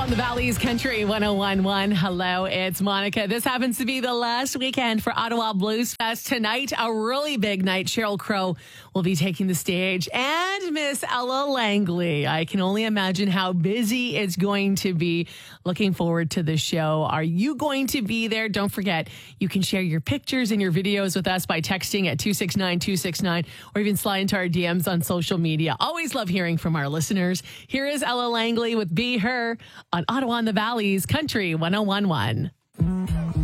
on the Valley's Country 1011. Hello, it's Monica. This happens to be the last weekend for Ottawa Blues Fest. Tonight, a really big night. Sheryl Crow will be taking the stage, and Miss Ella Langley. I can only imagine how busy it's going to be. Looking forward to the show. Are you going to be there? Don't forget, you can share your pictures and your videos with us by texting at 269-269 or even slide into our DMs on social media. Always love hearing from our listeners. Here is Ella Langley with Be Her on Ottawa and the Valley's Country 1011.